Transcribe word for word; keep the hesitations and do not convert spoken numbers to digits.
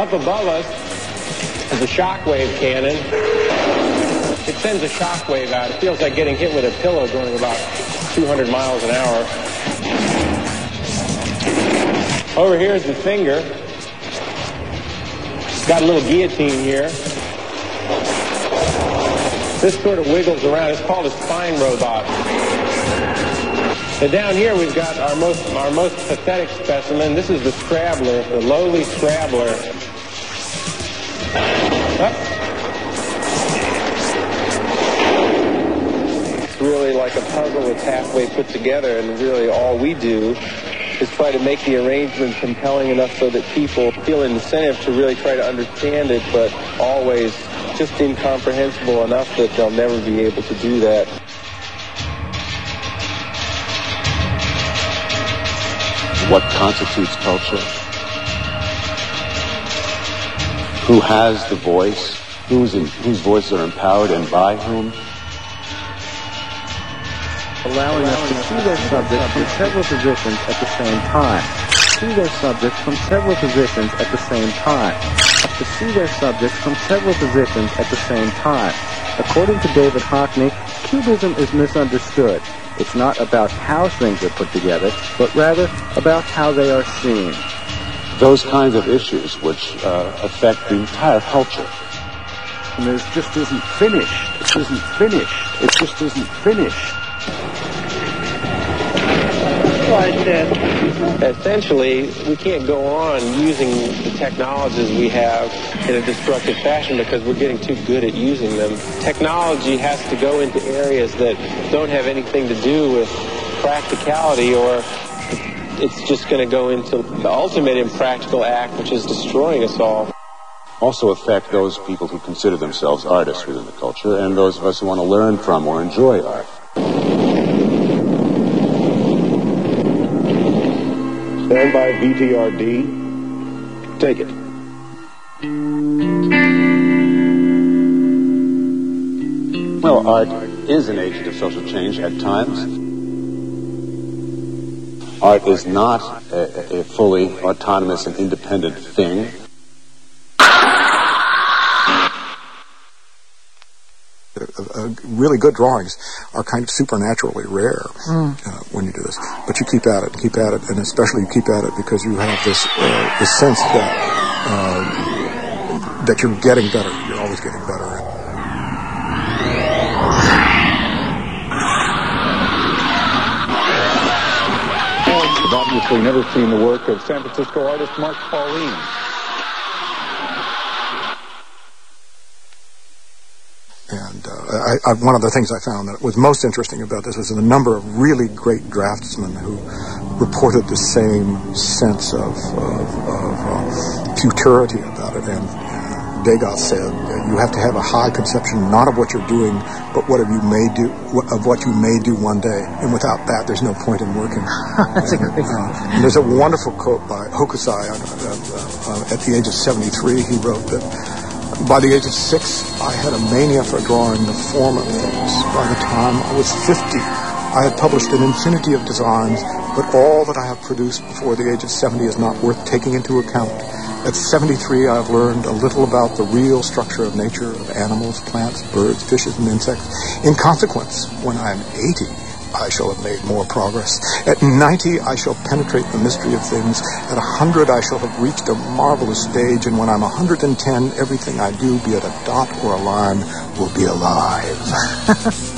Up above us is a shockwave cannon. It sends a shockwave out. It feels like getting hit with a pillow going about two hundred miles an hour. Over here is the finger. It's got a little guillotine here. This sort of wiggles around. It's called a spine robot. And down here we've got our most our most pathetic specimen. This is the Scrabbler, the lowly Scrabbler. Up. It's really like a puzzle that's halfway put together, and really all we do is try to make the arrangement compelling enough so that people feel an incentive to really try to understand it, but always just incomprehensible enough that they'll never be able to do that. What constitutes culture? Who has the voice? Who's in, whose voices are empowered and by whom? Allowing us to see their subjects from several positions at the same time. See their subjects from several positions at the same time. To see their subjects from several positions at the same time. According to David Hockney, Cubism is misunderstood. It's not about how things are put together, but rather about how they are seen. Those kinds of issues which uh, affect the entire culture. And it just isn't finished. It isn't finished. It just isn't finished. Essentially, we can't go on using the technologies we have in a destructive fashion because we're getting too good at using them. Technology has to go into areas that don't have anything to do with practicality, or it's just going to go into the ultimate impractical act, which is destroying us all. Also affect those people who consider themselves artists within the culture, and those of us who want to learn from or enjoy art. Stand by V T R D. Take it. Well, art is an agent of social change at times. Art is not a, a fully autonomous and independent thing. Uh, really good drawings are kind of supernaturally rare mm. uh, when you do this. But you keep at it, keep at it, and especially you keep at it because you have this uh, this sense that uh, that you're getting better. You're always getting better. I've obviously never seen the work of San Francisco artist Mark Pauline. And uh, I, I, one of the things I found that was most interesting about this was a number of really great draftsmen who reported the same sense of, of, of uh, futurity about it. And uh, Degas said, uh, you have to have a high conception not of what you're doing, but what you may do, of what you may do one day. And without that, there's no point in working. That's and, a great uh, and there's a wonderful quote by Hokusai. Uh, uh, at the age of seventy-three, he wrote that, by the age of six, I had a mania for drawing the form of things. By the time I was fifty, I had published an infinity of designs, but all that I have produced before the age of seventy is not worth taking into account. At seventy-three, I have learned a little about the real structure of nature, of animals, plants, birds, fishes, and insects. In consequence, when I am eighty, I shall have made more progress. At ninety, I shall penetrate the mystery of things. At one hundred, I shall have reached a marvelous stage. And when I'm one hundred ten, everything I do, be it a dot or a line, will be alive.